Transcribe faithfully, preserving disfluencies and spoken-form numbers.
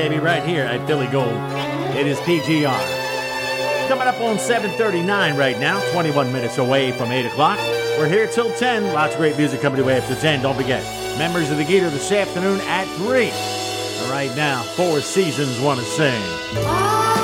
Baby, right here at Philly Gold. It is P G R. Coming up on seven thirty-nine right now, twenty-one minutes away from eight o'clock. We're here till ten. Lots of great music coming your way after ten. Don't forget, members of the Gator this afternoon at three. Right now, Four Seasons want to sing.